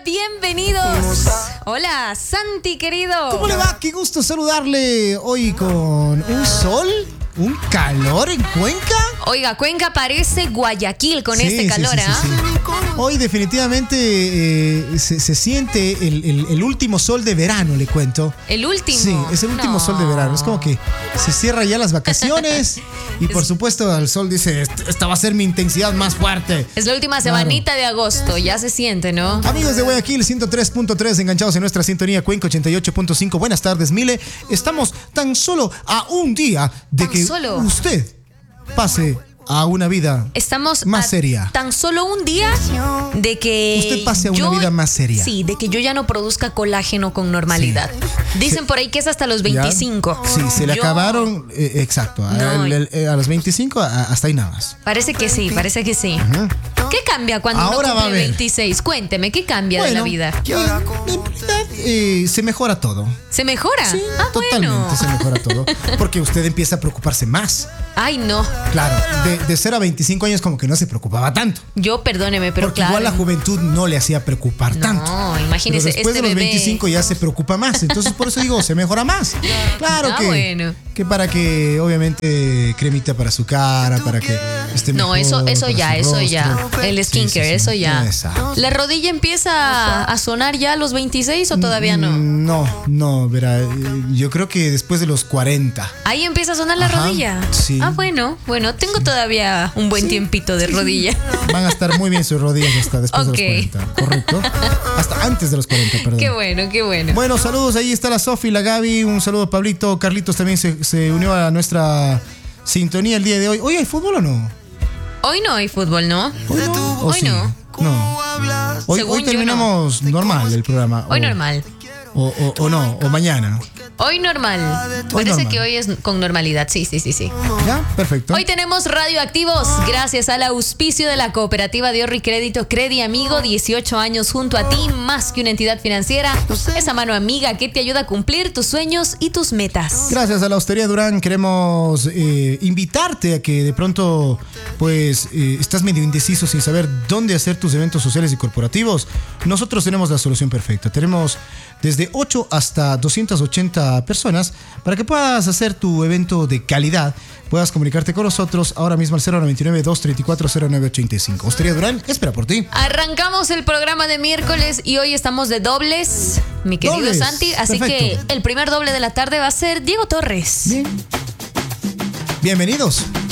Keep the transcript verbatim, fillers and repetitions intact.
bienvenidos. Hola, Santi querido. ¿Cómo le va? Qué gusto saludarle hoy con un sol, un calor en Cuenca. Oiga, Cuenca parece Guayaquil con Sí, este sí, calor, sí, ¿ah? sí, sí. Hoy definitivamente eh, se, se siente el, el, el último sol de verano, le cuento. ¿El último? Sí, es el último No. sol de verano. Es como que se cierran ya las vacaciones y por supuesto el sol dice, esta va a ser mi intensidad más fuerte. Es la última Claro. semanita de agosto, ya se siente, ¿no? Amigos de Guayaquil ciento tres punto tres, enganchados en nuestra sintonía Cuenca ochenta y ocho punto cinco. Buenas tardes, Mile. Estamos tan solo a un día de ¿Tan que solo? usted pase a una vida Estamos más a seria. tan solo un día de que Usted pase a una yo- vida más seria. Sí, de que yo ya no produzca colágeno con normalidad. Dicen Se- por ahí que es hasta los ¿Ya? veinticinco. Sí, se le Yo- acabaron, eh, exacto, a, No. el- el- eh, a los veinticinco a- hasta ahí nada más. Parece que sí, parece que sí. ¿Qué cambia cuando Ahora uno va a cumple ver. veintiséis? Cuénteme, ¿qué cambia de la vida? eh, en realidad, eh, se mejora todo. ¿Se mejora? Sí, ah, totalmente bueno. se mejora todo. Porque usted empieza a preocuparse más. Ay, no. Claro, de, de cero a veinticinco años como que no se preocupaba tanto. Yo, perdóneme, pero Porque claro. igual la juventud no le hacía preocupar No, tanto. imagínese, Pero después este de los bebé- veinticinco ya se preocupa más. Entonces por eso digo, se mejora más. Claro Ah, que, bueno. que para que obviamente cremita para su cara, para que esté mejor. No, eso, eso para ya, su eso ya. rostro. El Sí, sí, skincare, sí. eso ya. Exacto. ¿La rodilla empieza a sonar ya a los veintiséis o todavía no? Mm, No, no, verá, eh, yo creo que después de los cuarenta. Ahí empieza a sonar la Ajá, rodilla. sí. Ah, bueno, bueno, tengo todavía un buen tiempito de rodilla. Van a estar muy bien sus rodillas hasta después Ok. de los cuarenta, ¿correcto? Hasta antes de los cuarenta, perdón. Qué bueno, qué bueno. Bueno, saludos, ahí está la Sofi, la Gaby, un saludo a Pablito, Carlitos también se, se unió a nuestra sintonía el día de hoy. ¿Hoy hay fútbol o no? Hoy no hay fútbol, ¿no? ¿Hoy no? ¿O Hoy sí? no. No. Hoy, Según hoy yo, terminamos normal el programa. Hoy o, normal. O, o, o no, o mañana. Hoy normal. Parece normal. que hoy es con normalidad. Sí, sí, sí, sí. ¿Ya? Perfecto. Hoy tenemos radioactivos gracias al auspicio de la cooperativa de ahorro y crédito Credi Amigo, dieciocho años junto a ti, más que una entidad financiera, esa mano amiga que te ayuda a cumplir tus sueños y tus metas. Gracias a la Hostería Durán queremos eh, invitarte a que de pronto pues eh, estás medio indeciso sin saber dónde hacer tus eventos sociales y corporativos. Nosotros tenemos la solución perfecta. Tenemos desde ocho hasta doscientas ochenta personas para que puedas hacer tu evento de calidad. Puedas comunicarte con nosotros ahora mismo al cero noventa y nueve, dos treinta y cuatro, cero nueve ochenta y cinco. Hostería Durán espera por ti. Arrancamos el programa de miércoles y hoy estamos de dobles, mi querido Dobles, Santi, así perfecto. que el primer doble de la tarde va a ser Diego Torres. Bien. Bienvenidos.